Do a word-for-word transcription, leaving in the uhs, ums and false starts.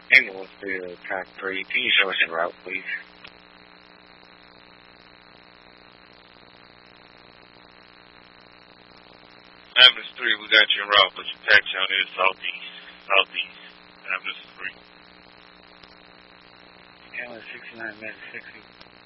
Ambulance to track three. Can you show us en route, please? Ambulance three, we got you en route, but your taxi on is southeast. Southeast. Ambulance three. Ambulance sixty-nine, Mississippi.